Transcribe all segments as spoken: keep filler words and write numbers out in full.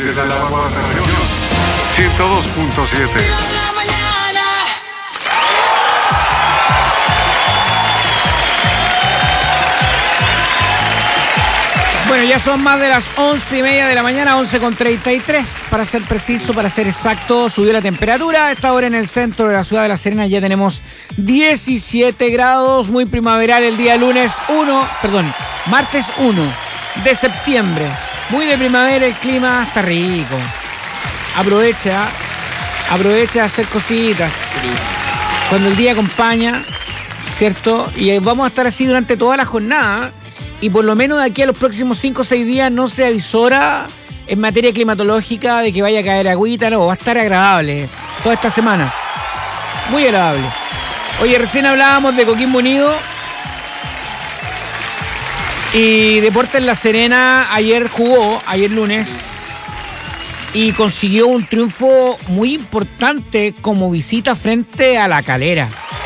desde la cuarta región. ciento dos punto siete. Bueno, ya son más de las once y media de la mañana, once con treinta y tres, para ser preciso, para ser exacto. Subió la temperatura. A esta hora en el centro de la ciudad de La Serena ya tenemos diecisiete grados, muy primaveral el día lunes uno, perdón, martes uno de septiembre. Muy de primavera el clima, está rico. Aprovecha, aprovecha a hacer cositas. Cuando el día acompaña, ¿cierto? Y vamos a estar así durante toda la jornada. Y por lo menos de aquí a los próximos cinco o seis días no se avisora en materia climatológica de que vaya a caer agüita, no, va a estar agradable toda esta semana. Muy agradable. Oye, recién hablábamos de Coquimbo Unido y Deportes La Serena ayer jugó, ayer lunes, y consiguió un triunfo muy importante como visita frente a La Calera.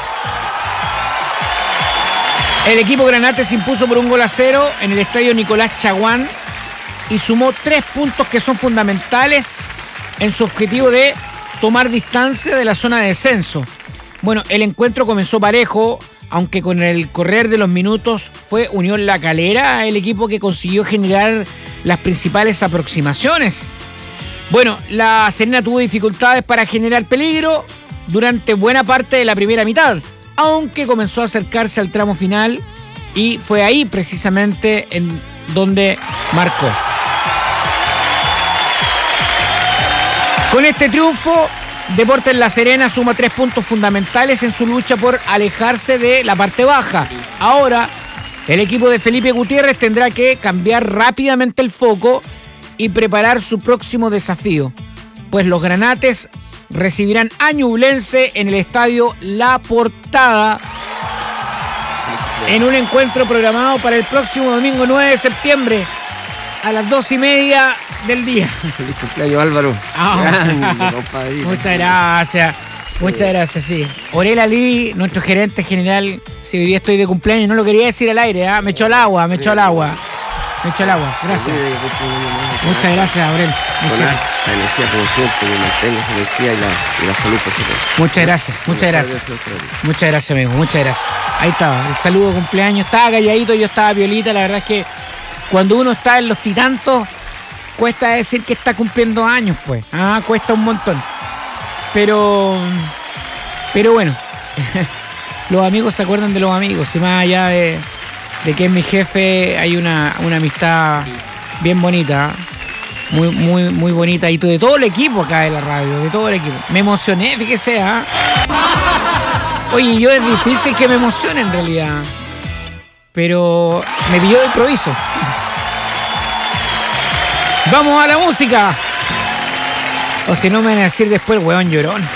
El equipo Granate se impuso por un gol a cero en el estadio Nicolás Chaguán y sumó tres puntos que son fundamentales en su objetivo de tomar distancia de la zona de descenso. Bueno, el encuentro comenzó parejo, aunque con el correr de los minutos fue Unión La Calera el equipo que consiguió generar las principales aproximaciones. Bueno, La Serena tuvo dificultades para generar peligro durante buena parte de la primera mitad, aunque comenzó a acercarse al tramo final y fue ahí precisamente en donde marcó. Con este triunfo, Deportes La Serena suma tres puntos fundamentales en su lucha por alejarse de la parte baja. Ahora, el equipo de Felipe Gutiérrez tendrá que cambiar rápidamente el foco y preparar su próximo desafío, pues los granates recibirán a Ñublense en el estadio La Portada en un encuentro programado para el próximo domingo nueve de septiembre a las dos y media del día. Feliz cumpleaños, Álvaro. Oh. Grande, muchas gracias. Muchas gracias, sí. Orel Ali, nuestro gerente general, si hoy día estoy de cumpleaños, no lo quería decir al aire, ¿eh? me echó el agua, me echó el agua. Me echó el agua, gracias. Muchas gracias, Aurel. Con la energía como siempre, que mantengas la energía y la, y la salud, por supuesto. Muchas gracias, muchas gracias. Muchas gracias, amigo, muchas gracias. Ahí estaba, el saludo de cumpleaños. Estaba calladito, yo estaba violita. La verdad es que cuando uno está en los titantos, cuesta decir que está cumpliendo años, pues. Ah, cuesta un montón. Pero, pero bueno, los amigos se acuerdan de los amigos, y más allá de... de que es mi jefe, hay una, una amistad bien bonita, muy, muy, muy bonita, y de todo el equipo acá de la radio, de todo el equipo. Me emocioné, fíjese, ¿eh? Oye, yo es difícil que me emocione en realidad, pero me pilló de improviso. Vamos a la música. O si no me van a decir después, weón llorón.